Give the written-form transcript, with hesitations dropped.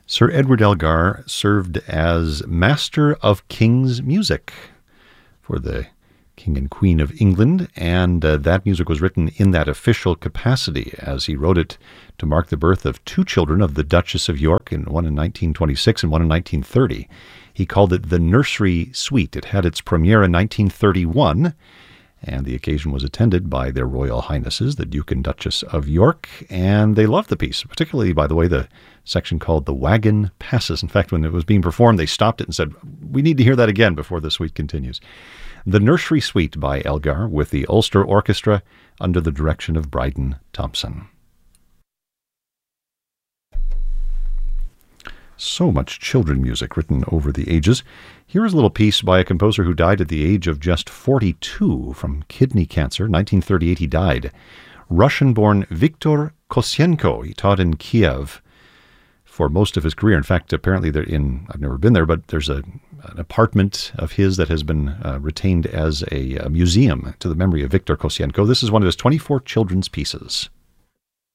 Sir Edward Elgar served as Master of King's Music for the King and Queen of England, and that music was written in that official capacity as he wrote it to mark the birth of two children of the Duchess of York, one in 1926 and one in 1930. He called it the Nursery Suite. It had its premiere in 1931, and the occasion was attended by their Royal Highnesses, the Duke and Duchess of York, and they loved the piece, particularly, by the way, the section called The Wagon Passes. In fact, when it was being performed, they stopped it and said, "We need to hear that again before the suite continues." The Nursery Suite by Elgar with the Ulster Orchestra under the direction of Bryden Thompson. So much children music written over the ages. Here is a little piece by a composer who died at the age of just 42 from kidney cancer. 1938 he died. Russian-born Viktor Kosienko. He taught in Kiev for most of his career. In fact, apparently I've never been there, but there's an apartment of his that has been retained as a museum to the memory of Viktor Kosienko. This is one of his 24 children's pieces.